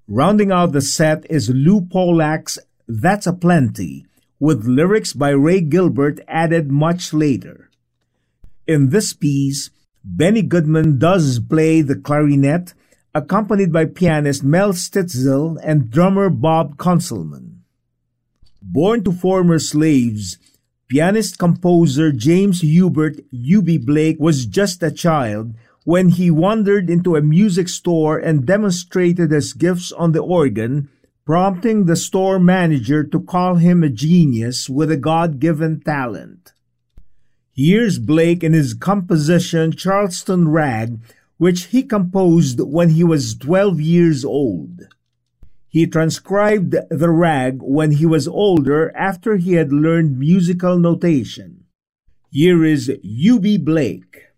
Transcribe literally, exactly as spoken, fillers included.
Rounding out the set is Lou Polak's That's a Plenty, with lyrics by Ray Gilbert added much later. In this piece, Benny Goodman does play the clarinet, accompanied by pianist Mel Stitzel and drummer Bob Conselman. Born to former slaves, pianist-composer James Hubert Eubie Blake was just a child when he wandered into a music store and demonstrated his gifts on the organ, prompting the store manager to call him a genius with a God-given talent. Here's Blake in his composition Charleston Rag, which he composed when he was twelve years old. He transcribed the rag when he was older after he had learned musical notation. Here is Eubie Blake.